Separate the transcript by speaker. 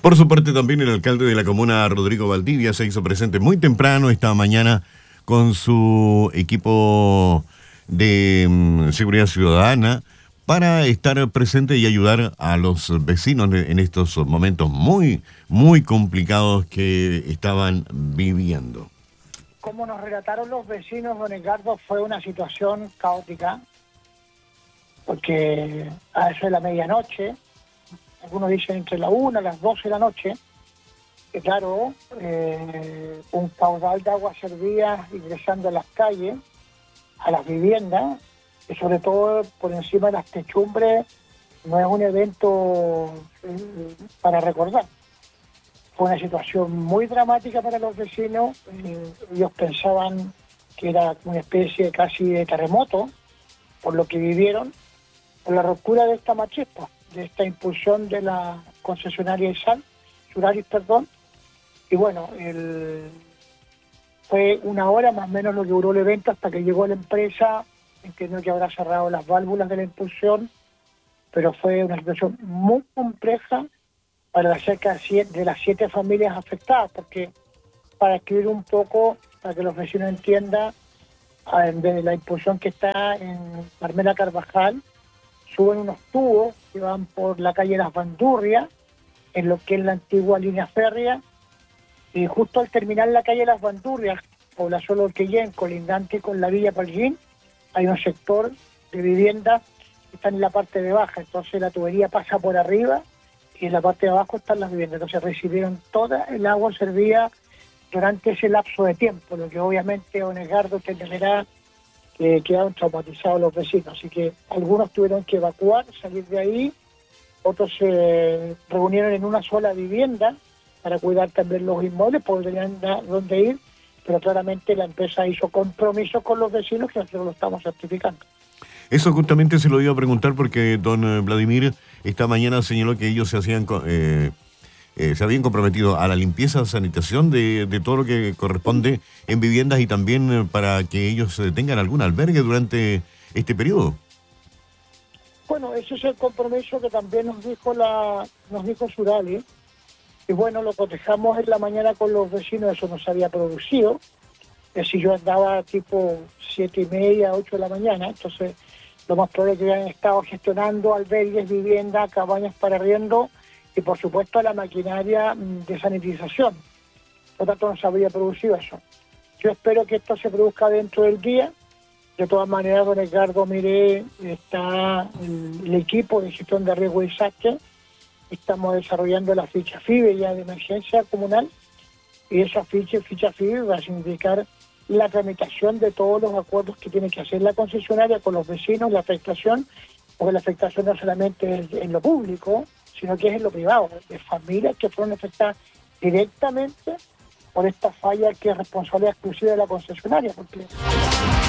Speaker 1: Por su parte, también el alcalde de la comuna, Rodrigo Valdivia, se hizo presente muy temprano esta mañana con su equipo de seguridad ciudadana para estar presente y ayudar a los vecinos en estos momentos muy, muy complicados que estaban viviendo.
Speaker 2: Como nos relataron los vecinos, don Edgardo, fue una situación caótica, porque a eso de la medianoche, algunos dicen entre la 1 y las 12 de la noche, que claro, un caudal de agua servía ingresando a las calles, a las viviendas, y sobre todo por encima de las techumbres. No es un evento para recordar. Fue una situación muy dramática para los vecinos. Ellos pensaban que era una especie casi de terremoto, por lo que vivieron, por la ruptura de esta machispa, de esta impulsión de la concesionaria Suraris, y bueno, fue una hora más o menos lo que duró el evento hasta que llegó la empresa. Entiendo que habrá cerrado las válvulas de la impulsión, pero fue una situación muy compleja para las cerca de las 7 familias afectadas, porque para escribir un poco, para que los vecinos entiendan, de la impulsión que está en Carmela Carvajal, suben unos tubos que van por la calle Las Bandurrias, en lo que es la antigua línea férrea, y justo al terminar la calle Las Bandurrias, población Orquellén, colindante con la Villa Palguín, hay un sector de viviendas que están en la parte de baja, entonces la tubería pasa por arriba y en la parte de abajo están las viviendas, entonces recibieron toda el agua servida durante ese lapso de tiempo, lo que obviamente don Edgardo entenderá que quedaron traumatizados los vecinos, así que algunos tuvieron que evacuar, salir de ahí, otros se reunieron en una sola vivienda para cuidar también los inmuebles, porque tenían dónde ir, pero claramente la empresa hizo compromisos con los vecinos que nosotros lo estamos certificando.
Speaker 1: Eso justamente se lo iba a preguntar porque don Vladimir esta mañana señaló que ellos se habían comprometido a la limpieza, sanitación de todo lo que corresponde en viviendas y también para que ellos tengan algún albergue durante este periodo.
Speaker 2: Bueno, ese es el compromiso que también nos dijo Suraris. Y bueno, lo cotejamos en la mañana con los vecinos, eso no se había producido. Si yo andaba tipo 7:30, 8 de la mañana, entonces lo más probable es que habían estado gestionando albergues, viviendas, cabañas para arriendo y por supuesto la maquinaria de sanitización. Por lo tanto no se habría producido eso. Yo espero que esto se produzca dentro del día. De todas maneras, don Edgardo, mire, está el equipo de gestión de riesgo y desastre. Estamos desarrollando la ficha FIBE ya de emergencia comunal y esa ficha FIBE va a significar la tramitación de todos los acuerdos que tiene que hacer la concesionaria con los vecinos, la afectación, porque la afectación no solamente es en lo público, sino que es en lo privado, de familias que fueron afectadas directamente por esta falla que es responsabilidad exclusiva de la concesionaria, porque